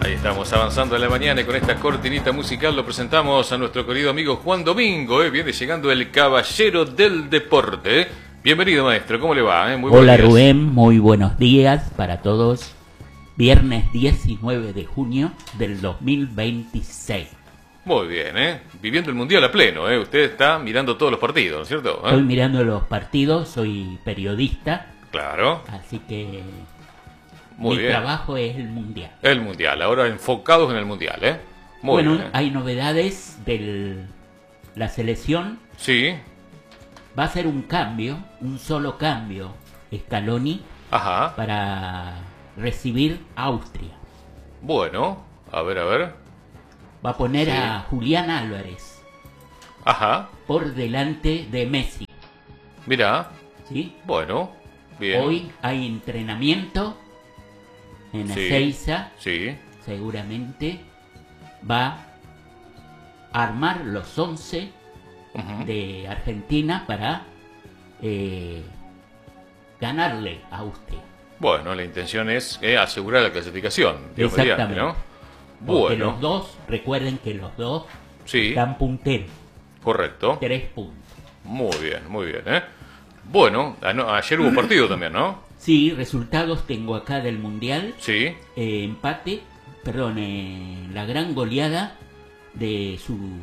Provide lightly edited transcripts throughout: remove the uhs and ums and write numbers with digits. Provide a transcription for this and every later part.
Ahí estamos avanzando en la mañana y con esta cortinita musical lo presentamos a nuestro querido amigo Juan Domingo. Viene llegando el caballero del deporte. Bienvenido, maestro, ¿cómo le va? Muy Hola Rubén, muy buenos días para todos. Viernes 19 de junio del 2026. Muy bien, viviendo el mundial a pleno, Usted está mirando todos los partidos, ¿no es cierto? Estoy mirando los partidos, soy periodista. Claro. Así que muy mi bien. Trabajo es el mundial. El mundial, ahora enfocados en el mundial, Muy bueno, bien, hay novedades de la selección. Sí. Va a ser un cambio, un solo cambio, Scaloni, Ajá. para recibir a Austria. Bueno, a ver. Va a poner Sí. a Julián Álvarez Ajá. por delante de Messi. Mirá. ¿Sí? Bueno, bien. Hoy hay entrenamiento en Sí. Ezeiza. Sí. Seguramente va a armar los 11 Ujú. de Argentina para ganarle a Austria. Bueno, la intención es asegurar la clasificación. Dios mediante, Exactamente. ¿no? Porque Bueno, los dos, recuerden que los dos sí, están punteros, correcto. 3 puntos. Muy bien, Bueno, ayer hubo partido también, ¿no? Sí, resultados tengo acá del Mundial. Sí, La gran goleada de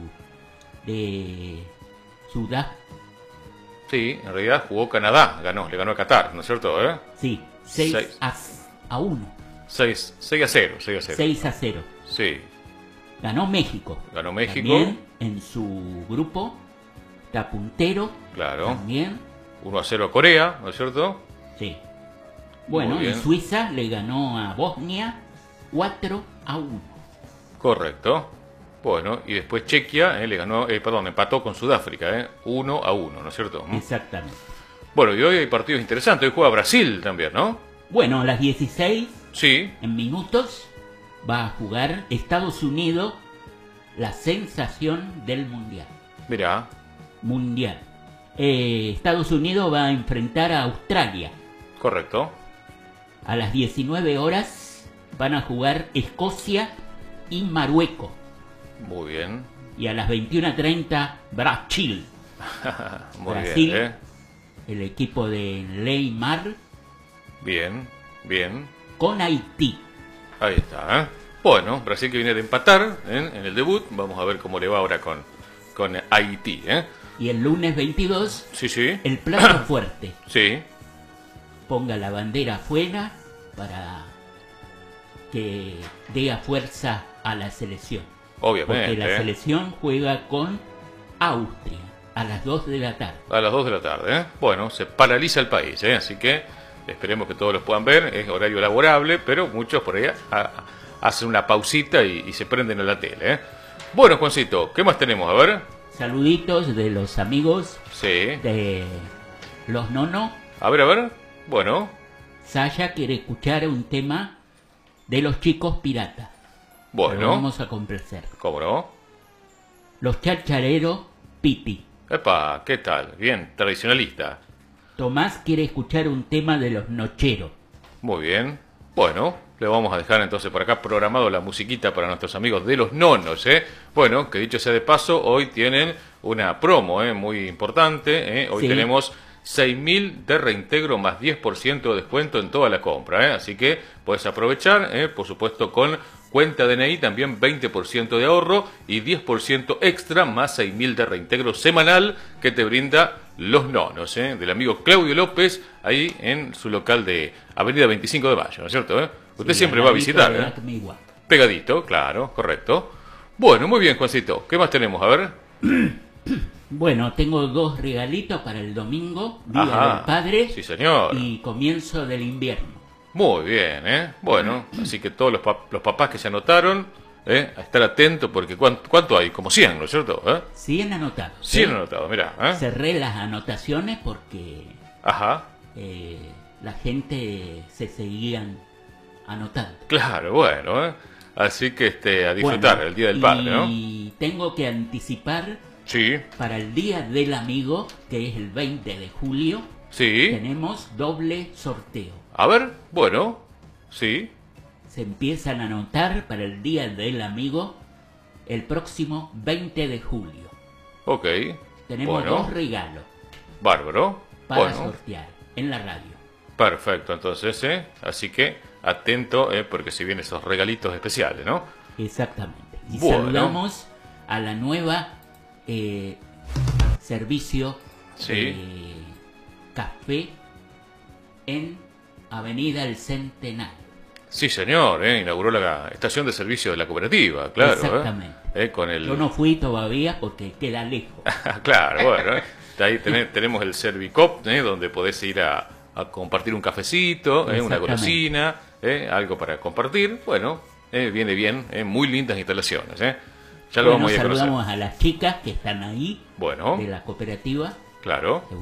Sudáfrica. sí, en realidad jugó Canadá, le ganó a Qatar, ¿no es cierto? Sí, 6 a 1. 6-0. 6 a 0. Sí, Ganó México. ganó México, También en su grupo está puntero. claro. También, 1-0 a Corea, ¿no es cierto? sí. Bueno, Muy y bien. Suiza le ganó a Bosnia 4 a 1. Correcto. Bueno, y después Chequia empató con Sudáfrica, 1-1, ¿no es cierto? Exactamente. Bueno, y hoy hay partidos interesantes. Hoy juega Brasil también, ¿no? Bueno, a las 16 Sí. en minutos va a jugar Estados Unidos, la sensación del Mundial. Mirá. Estados Unidos va a enfrentar a Australia. Correcto. A las 19 horas van a jugar Escocia y Marruecos. Muy bien. Y a las 21:30 Brasil. Muy Brasil. bien, El equipo de Neymar Bien. con Haití. Ahí está, Bueno, Brasil que viene de empatar en el debut. Vamos a ver cómo le va ahora con Haití, Y el lunes 22, Sí. el plato fuerte. Sí. Ponga la bandera afuera para que dé fuerza a la selección. Obviamente. Porque la selección juega con Austria a las 2 de la tarde. A las 2 de la tarde, Bueno, se paraliza el país, Así que esperemos que todos los puedan ver. Es horario laborable, pero muchos por ahí hacen una pausita y se prenden a la tele, Bueno, Juancito, ¿qué más tenemos? A ver. Saluditos de los amigos Sí. de Los Nono. A ver. Bueno. Saya quiere escuchar un tema de los chicos piratas. Lo Bueno. vamos a complacer. ¿Cómo no? Los chachareros Piti. Epa, ¿qué tal? Bien, tradicionalista. Tomás quiere escuchar un tema de los Nocheros. Muy bien. Bueno, le vamos a dejar entonces por acá programado la musiquita para nuestros amigos de los nonos, Bueno, que dicho sea de paso, hoy tienen una promo, muy importante, Hoy Sí. tenemos 6.000 de reintegro más 10% de descuento en toda la compra, Así que puedes aprovechar, por supuesto con cuenta DNI también 20% de ahorro y 10% extra más 6.000 de reintegro semanal que te brinda Los Nonos, del amigo Claudio López, ahí en su local de Avenida 25 de Mayo, ¿no es cierto? Usted Sí, siempre al va a ladito visitar, de Acme Igual. Pegadito, claro, correcto. Bueno, muy bien, Juancito. ¿Qué más tenemos? A ver. Bueno, tengo 2 regalitos para el domingo, Día Ajá. del Padre Sí, señor. y comienzo del invierno. Muy bien, Bueno, así que todos los papás que se anotaron, a estar atentos porque ¿cuánto hay? Como 100, ¿no es cierto? 100 anotados. 100 ¿sí? anotados, mirá. Cerré las anotaciones porque Ajá. la gente se seguían anotando. Claro, bueno, Así que a disfrutar Bueno, el Día del Padre, ¿no? Y tengo que anticipar Sí, para el Día del Amigo, que es el 20 de julio, sí. tenemos doble sorteo. A ver, bueno, sí. se empiezan a anotar para el Día del Amigo el próximo 20 de julio. Ok. Tenemos Bueno. 2 regalos Bárbaro. para Bueno. sortear en la radio. Perfecto, entonces, así que atento, porque se vienen esos regalitos especiales, ¿no? Exactamente. Y Bueno. saludamos a la nueva servicio Sí. de café en Avenida El Centenario. Sí, señor, inauguró la estación de servicio de la cooperativa, claro. Exactamente. Con el... Yo no fui todavía porque queda lejos. Claro, bueno, ahí tenemos el Servicop, donde podés ir a compartir un cafecito, una Exactamente. golosina, algo para compartir. Bueno, viene bien, muy lindas instalaciones. Ya lo Bueno, vamos a ir a conocer. saludamos a las chicas que están ahí Bueno, de la cooperativa. claro.